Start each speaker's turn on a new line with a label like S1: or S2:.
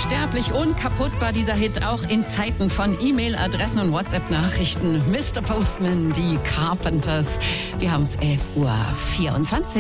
S1: unsterblich, unkaputtbar, dieser Hit, auch in Zeiten von E-Mail-Adressen und WhatsApp-Nachrichten. Mr. Postman, die Carpenters. Wir haben es 11:24 Uhr.